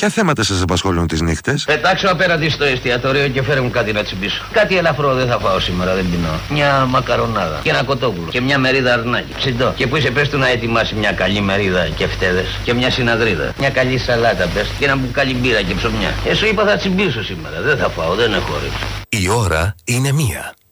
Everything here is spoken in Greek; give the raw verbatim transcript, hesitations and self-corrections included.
Ποια θέματα σας απασχολούν τις νύχτες? Πετάξω απέναντι στο εστιατόριο και φέρε μου κάτι να τσιμπήσω. Κάτι ελαφρό δεν θα φάω σήμερα, δεν πεινώ. Μια μακαρονάδα και ένα κοτόπουλο και μια μερίδα αρνάκι. Ψιντό. Και που είσαι πες του να ετοιμάσει μια καλή μερίδα και φτέδες και μια συναδρίδα. Μια καλή σαλάτα πες και ένα μπουκάλι μπύρα και ψωμιά. Ε, σου είπα θα τσιμπήσω σήμερα. Δεν θα φάω, δεν έχω όρεξη. Η ώρα είναι μία.